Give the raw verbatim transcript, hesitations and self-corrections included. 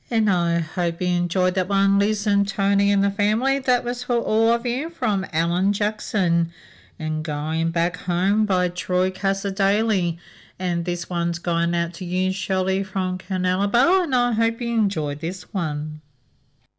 And I hope you enjoyed that one, Liz and Tony and the family. That was for all of you from Alan Jackson. And Going Back Home by Troy Cassadaly. And this one's going out to you, Shirley from Canalabo, and I hope you enjoyed this one.